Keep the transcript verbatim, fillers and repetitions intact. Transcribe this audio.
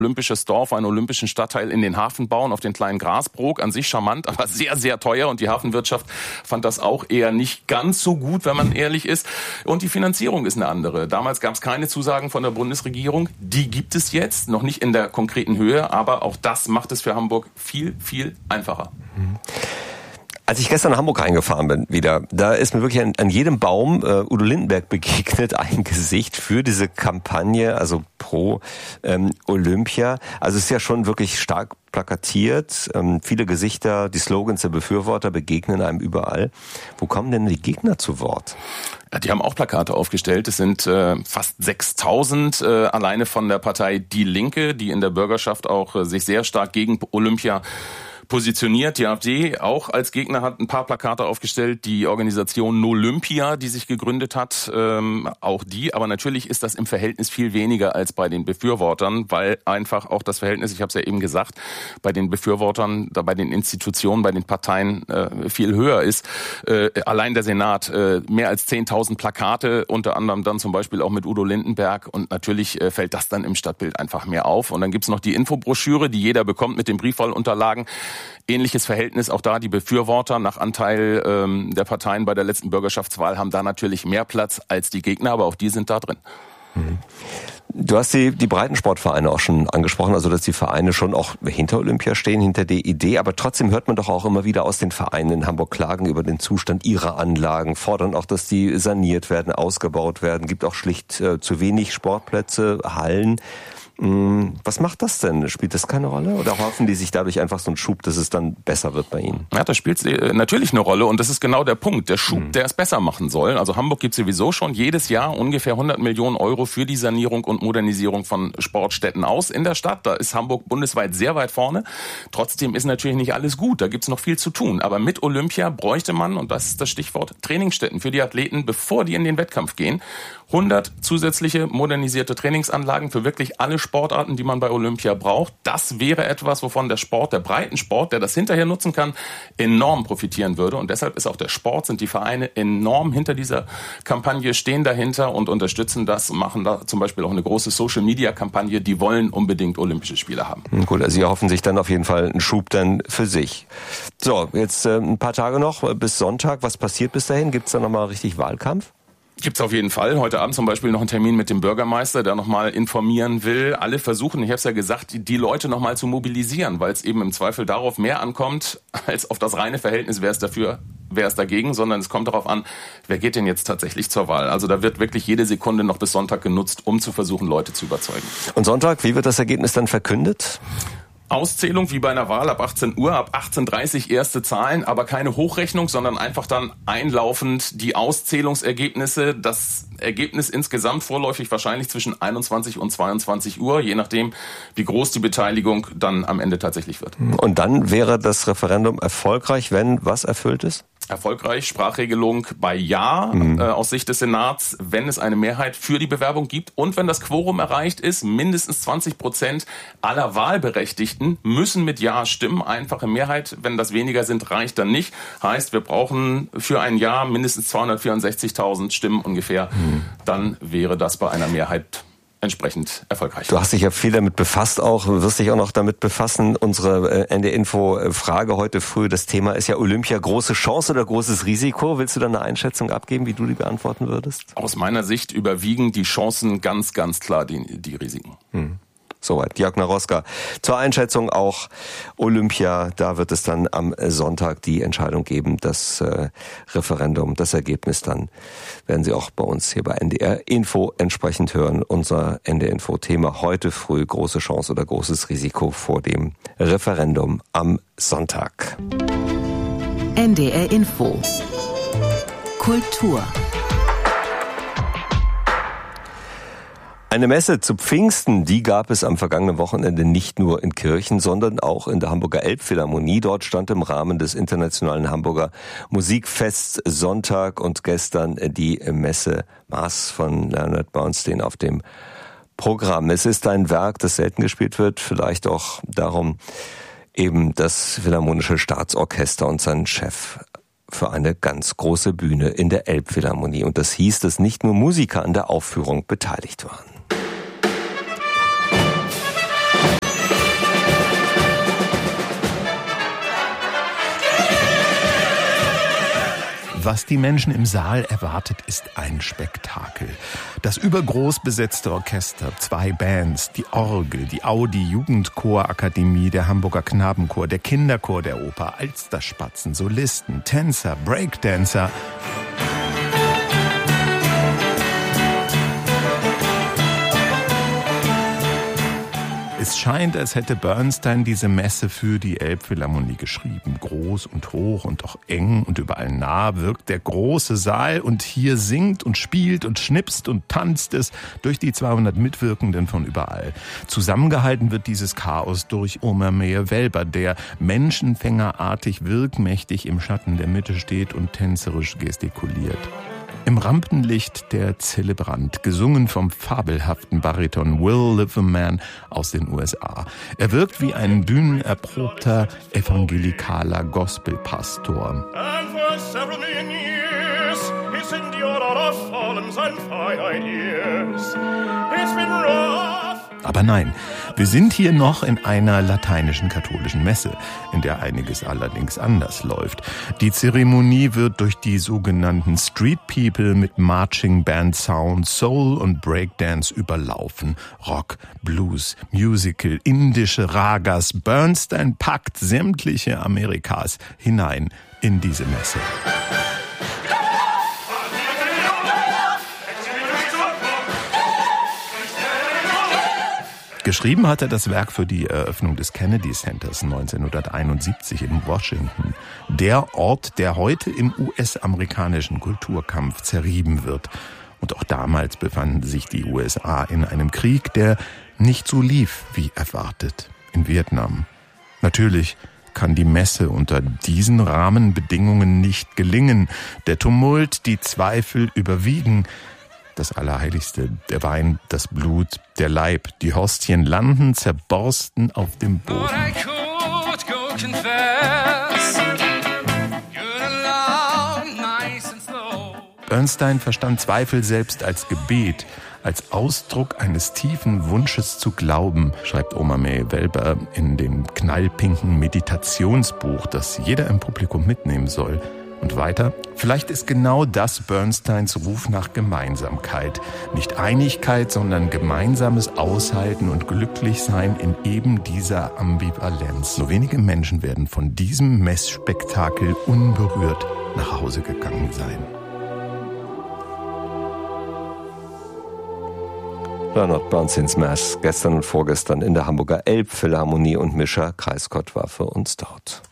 olympisches Dorf, einen olympischen Stadtteil in den Hafen bauen, auf den kleinen Grasbrook. An sich charmant, aber sehr, sehr teuer. Und die Hafenwirtschaft fand das auch eher nicht ganz so gut, wenn man ehrlich ist. Und die Finanzierung ist eine andere. Damals gab es keine Zusagen von der Bundesregierung. Die gibt es jetzt, noch nicht in der konkreten Höhe, aber auch das macht es für Hamburg viel, viel einfacher. Mhm. Als ich gestern nach Hamburg reingefahren bin wieder, da ist mir wirklich an, an jedem Baum äh, Udo Lindenberg begegnet, ein Gesicht für diese Kampagne, also pro ähm, Olympia. Also es ist ja schon wirklich stark plakatiert. Ähm, viele Gesichter, die Slogans der Befürworter begegnen einem überall. Wo kommen denn die Gegner zu Wort? Ja, die haben auch Plakate aufgestellt. Es sind äh, fast sechstausend äh, alleine von der Partei Die Linke, die in der Bürgerschaft auch äh, sich sehr stark gegen Olympia positioniert. Die AfD auch als Gegner hat ein paar Plakate aufgestellt. Die Organisation Nolympia, die sich gegründet hat, ähm, auch die. Aber natürlich ist das im Verhältnis viel weniger als bei den Befürwortern, weil einfach auch das Verhältnis, ich habe es ja eben gesagt, bei den Befürwortern, da bei den Institutionen, bei den Parteien äh, viel höher ist. Äh, allein der Senat, äh, mehr als zehntausend Plakate, unter anderem dann zum Beispiel auch mit Udo Lindenberg. Und natürlich äh, fällt das dann im Stadtbild einfach mehr auf. Und dann gibt's noch die Infobroschüre, die jeder bekommt mit den Briefwahlunterlagen. Ähnliches Verhältnis, auch da die Befürworter nach Anteil ähm, der Parteien bei der letzten Bürgerschaftswahl haben da natürlich mehr Platz als die Gegner, aber auch die sind da drin. Mhm. Du hast die, die Breitensportvereine auch schon angesprochen, also dass die Vereine schon auch hinter Olympia stehen, hinter der Idee, aber trotzdem hört man doch auch immer wieder aus den Vereinen in Hamburg Klagen über den Zustand ihrer Anlagen, fordern auch, dass die saniert werden, ausgebaut werden, gibt auch schlicht äh, zu wenig Sportplätze, Hallen. Was macht das denn? Spielt das keine Rolle? Oder hoffen die sich dadurch einfach so einen Schub, dass es dann besser wird bei ihnen? Ja, das spielt natürlich eine Rolle und das ist genau der Punkt. Der Schub, mhm. der es besser machen soll. Also Hamburg gibt sowieso schon jedes Jahr ungefähr hundert Millionen Euro für die Sanierung und Modernisierung von Sportstätten aus in der Stadt. Da ist Hamburg bundesweit sehr weit vorne. Trotzdem ist natürlich nicht alles gut. Da gibt's noch viel zu tun. Aber mit Olympia bräuchte man, und das ist das Stichwort, Trainingsstätten für die Athleten, bevor die in den Wettkampf gehen. hundert zusätzliche modernisierte Trainingsanlagen für wirklich alle Sportarten, die man bei Olympia braucht. Das wäre etwas, wovon der Sport, der Breitensport, der das hinterher nutzen kann, enorm profitieren würde. Und deshalb ist auch der Sport, sind die Vereine enorm hinter dieser Kampagne, stehen dahinter und unterstützen das, machen da zum Beispiel auch eine große Social-Media-Kampagne. Die wollen unbedingt Olympische Spiele haben. Gut, also Sie erhoffen sich dann auf jeden Fall einen Schub dann für sich. So, jetzt äh, ein paar Tage noch bis Sonntag. Was passiert bis dahin? Gibt es da nochmal richtig Wahlkampf? Gibt's auf jeden Fall. Heute Abend zum Beispiel noch einen Termin mit dem Bürgermeister, der nochmal informieren will. Alle versuchen, ich habe es ja gesagt, die, die Leute nochmal zu mobilisieren, weil es eben im Zweifel darauf mehr ankommt, als auf das reine Verhältnis, wer ist dafür, wer ist dagegen, sondern es kommt darauf an, wer geht denn jetzt tatsächlich zur Wahl. Also da wird wirklich jede Sekunde noch bis Sonntag genutzt, um zu versuchen, Leute zu überzeugen. Und Sonntag, wie wird das Ergebnis dann verkündet? Auszählung wie bei einer Wahl ab achtzehn Uhr, ab achtzehn Uhr dreißig erste Zahlen, aber keine Hochrechnung, sondern einfach dann einlaufend die Auszählungsergebnisse. Das Ergebnis insgesamt vorläufig wahrscheinlich zwischen einundzwanzig und zweiundzwanzig Uhr, je nachdem, wie groß die Beteiligung dann am Ende tatsächlich wird. Und dann wäre das Referendum erfolgreich, wenn was erfüllt ist? Erfolgreich, Sprachregelung bei Ja mhm. äh, aus Sicht des Senats, wenn es eine Mehrheit für die Bewerbung gibt und wenn das Quorum erreicht ist, mindestens zwanzig Prozent aller Wahlberechtigten müssen mit Ja stimmen. Einfache Mehrheit, wenn das weniger sind, reicht dann nicht. Heißt, wir brauchen für ein Ja mindestens zweihundertvierundsechzigtausend Stimmen ungefähr. Mhm. Dann wäre das bei einer Mehrheit entsprechend erfolgreich. Du hast dich ja viel damit befasst auch, wirst dich auch noch damit befassen. Unsere N D Info-Frage heute früh, das Thema ist ja Olympia, große Chance oder großes Risiko? Willst du da eine Einschätzung abgeben, wie du die beantworten würdest? Aus meiner Sicht überwiegen die Chancen ganz, ganz klar die, die Risiken. Hm. Soweit. Jörg Naroska. Zur Einschätzung auch Olympia. Da wird es dann am Sonntag die Entscheidung geben, das äh, Referendum, das Ergebnis dann werden Sie auch bei uns hier bei N D R Info entsprechend hören. Unser N D R Info Thema heute früh, große Chance oder großes Risiko vor dem Referendum am Sonntag. N D R Info Kultur. Eine Messe zu Pfingsten, die gab es am vergangenen Wochenende nicht nur in Kirchen, sondern auch in der Hamburger Elbphilharmonie. Dort stand im Rahmen des internationalen Hamburger Musikfests Sonntag und gestern die Messe Mars von Leonard Bernstein auf dem Programm. Es ist ein Werk, das selten gespielt wird, vielleicht auch darum eben das Philharmonische Staatsorchester und sein Chef für eine ganz große Bühne in der Elbphilharmonie. Und das hieß, dass nicht nur Musiker an der Aufführung beteiligt waren. Was die Menschen im Saal erwartet, ist ein Spektakel. Das übergroß besetzte Orchester, zwei Bands, die Orgel, die Audi Jugendchorakademie, der Hamburger Knabenchor, der Kinderchor der Oper, Alsterspatzen, Solisten, Tänzer, Breakdancer. Es scheint, als hätte Bernstein diese Messe für die Elbphilharmonie geschrieben. Groß und hoch und auch eng und überall nah wirkt der große Saal und hier singt und spielt und schnipst und tanzt es durch die zweihundert Mitwirkenden von überall. Zusammengehalten wird dieses Chaos durch Omer Meyer-Welber, der menschenfängerartig wirkmächtig im Schatten der Mitte steht und tänzerisch gestikuliert. Im Rampenlicht der Zelebrant, gesungen vom fabelhaften Bariton Will Liverman aus den U S A. Er wirkt wie ein bühnenerprobter evangelikaler Gospelpastor. And for several million years, he's endured all of fallen and finite years. It's been rough. Aber nein, wir sind hier noch in einer lateinischen katholischen Messe, in der einiges allerdings anders läuft. Die Zeremonie wird durch die sogenannten Street People mit Marching Band Sound, Soul und Breakdance überlaufen. Rock, Blues, Musical, indische Ragas. Bernstein packt sämtliche Amerikas hinein in diese Messe. Geschrieben hat er das Werk für die Eröffnung des Kennedy Centers neunzehnhunderteinundsiebzig in Washington. Der Ort, der heute im U S-amerikanischen Kulturkampf zerrieben wird. Und auch damals befanden sich die U S A in einem Krieg, der nicht so lief wie erwartet. In Vietnam. Natürlich kann die Messe unter diesen Rahmenbedingungen nicht gelingen. Der Tumult, die Zweifel überwiegen. Das Allerheiligste, der Wein, das Blut, der Leib, die Hostien landen zerborsten auf dem Boden. Bernstein verstand Zweifel selbst als Gebet, als Ausdruck eines tiefen Wunsches zu glauben, schreibt Omer Meyer-Welber in dem knallpinken Meditationsbuch, das jeder im Publikum mitnehmen soll. Und weiter, vielleicht ist genau das Bernsteins Ruf nach Gemeinsamkeit. Nicht Einigkeit, sondern gemeinsames Aushalten und Glücklichsein in eben dieser Ambivalenz. So wenige Menschen werden von diesem Messspektakel unberührt nach Hause gegangen sein. Leonard Bernsteins Mass, gestern und vorgestern in der Hamburger Elbphilharmonie, und Mischa Kreisgott war für uns dort.